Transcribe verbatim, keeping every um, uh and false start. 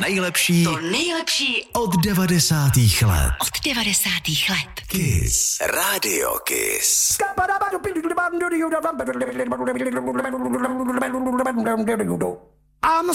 nejlepší, to nejlepší od devadesátých let. od devadesátých let. Kiss. Radio Kiss. I'm